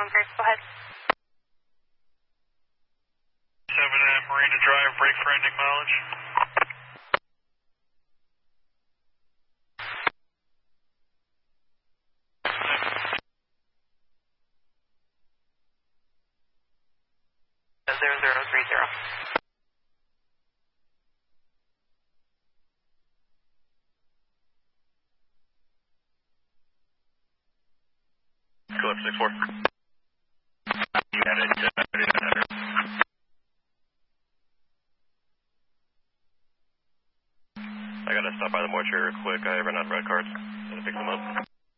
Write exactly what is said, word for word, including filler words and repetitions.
one Grace, go ahead. seven at Marina Drive, brake for ending mileage. zero zero three zero. Go up six four. You had it, uh, I gotta stop by the mortuary real quick. I ran out of red cards.